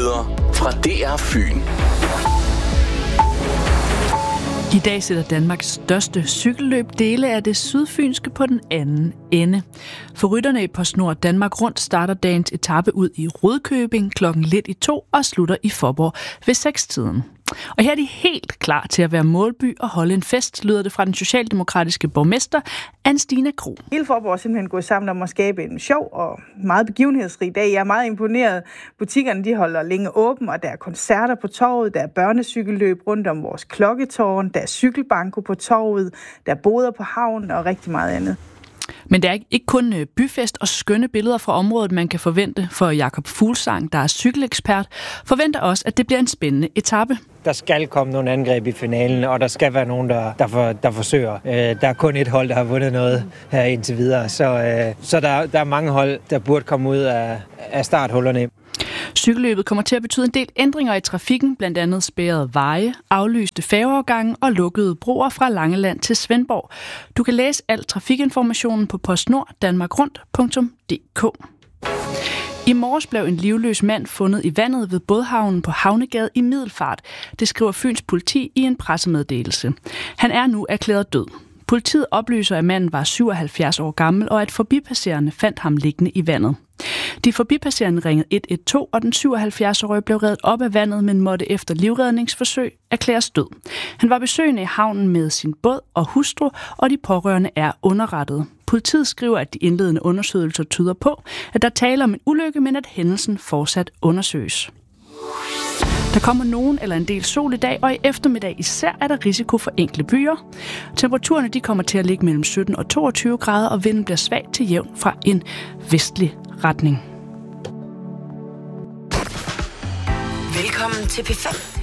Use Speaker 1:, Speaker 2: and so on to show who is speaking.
Speaker 1: Nyheder fra DR Fyn.
Speaker 2: I dag sætter Danmarks største cykelløb dele af det sydfynske på den anden ende. For rytterne i PostNord Danmark Rundt starter dagens etape ud i Rudkøbing klokken lidt i 2 og slutter i Faaborg ved 6-tiden. Og her er de helt klar til at være målby og holde en fest, lyder det fra den socialdemokratiske borgmester, Anne-Stine Krog.
Speaker 3: Hele Faaborg er simpelthen gået sammen om at skabe en sjov og meget begivenhedsrig dag. Jeg er meget imponeret. Butikkerne de holder længe åben, og der er koncerter på torvet, der er børnecykelløb rundt om vores klokketårn, der er cykelbanko på torvet, der er boder på havnen og rigtig meget andet.
Speaker 2: Men det er ikke kun byfest og skønne billeder fra området, man kan forvente, for Jakob Fuglsang, der er cykelekspert, forventer også, at det bliver en spændende etape.
Speaker 4: Der skal komme nogle angreb i finalen, og der skal være nogen, der forsøger. Der er kun et hold, der har vundet noget her indtil videre, så der er mange hold, der burde komme ud af starthullerne.
Speaker 2: Cykelløbet kommer til at betyde en del ændringer i trafikken, blandt andet spærrede veje, aflyste færgeovergange og lukkede broer fra Langeland til Svendborg. Du kan læse al trafikinformationen på postnorddanmarkrundt.dk. I morges blev en livløs mand fundet i vandet ved bådhavnen på Havnegade i Middelfart. Det skriver Fyns politi i en pressemeddelelse. Han er nu erklæret død. Politiet oplyser, at manden var 77 år gammel, og at forbipasserende fandt ham liggende i vandet. De forbipasserende ringede 112, og den 77-årige blev reddet op af vandet, men måtte efter livredningsforsøg erklæres død. Han var besøgende i havnen med sin båd og hustru, og de pårørende er underrettet. Politiet skriver, at de indledende undersøgelser tyder på, at der taler om en ulykke, men at hændelsen fortsat undersøges. Der kommer nogen eller en del sol i dag, og i eftermiddag især er der risiko for enkelte byer. Temperaturerne de kommer til at ligge mellem 17 og 22 grader, og vinden bliver svag til jævn fra en vestlig retning.
Speaker 5: Velkommen til P5.